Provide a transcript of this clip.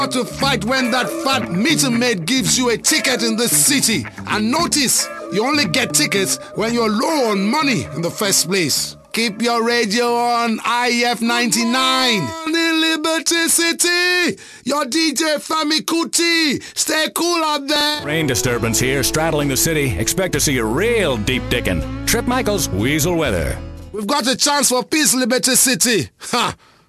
to fight when that fat meter maid gives you a ticket in this city. And notice, you only get tickets when you're low on money in the first place. Keep your radio on IF 99 in Liberty City. Your DJ Fami Kuti. Stay cool out there. Rain disturbance here, straddling the city. Expect to see a real deep dickin'. Trip Michaels, Weasel Weather. We've got a chance for peace, Liberty City. Ha!